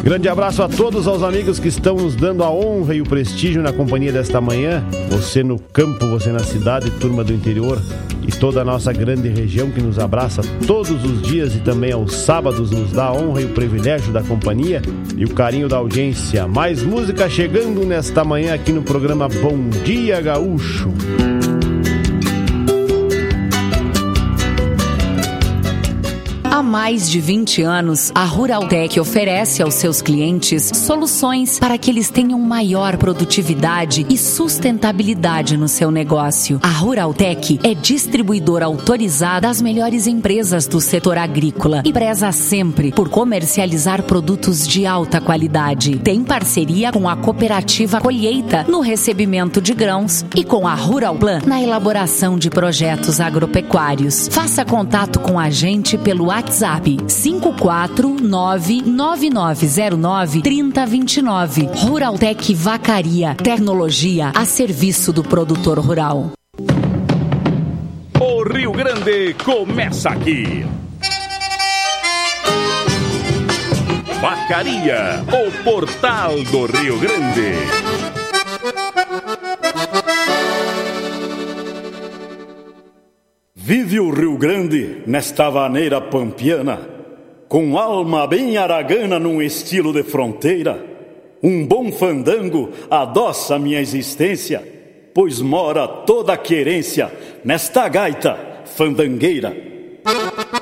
Grande abraço a todos, aos amigos que estão nos dando a honra e o prestígio na companhia desta manhã. Você no campo, você na cidade, turma do interior e toda a nossa grande região que nos abraça todos os dias e também aos sábados nos dá a honra e o privilégio da companhia e o carinho da audiência. Mais música chegando nesta manhã aqui no programa Bom Dia Gaúcho. Há mais de 20 anos, a Ruraltec oferece aos seus clientes soluções para que eles tenham maior produtividade e sustentabilidade no seu negócio. A Ruraltec é distribuidora autorizada das melhores empresas do setor agrícola e preza sempre por comercializar produtos de alta qualidade. Tem parceria com a Cooperativa Colheita no recebimento de grãos e com a Ruralplan na elaboração de projetos agropecuários. Faça contato com a gente pelo WhatsApp 549-9909-3029. Ruraltec Vacaria, tecnologia a serviço do produtor rural. O Rio Grande começa aqui. Vacaria, o portal do Rio Grande. Vive o Rio Grande nesta vaneira pampiana, com alma bem aragana num estilo de fronteira. Um bom fandango adoça minha existência, pois mora toda a querência nesta gaita fandangueira.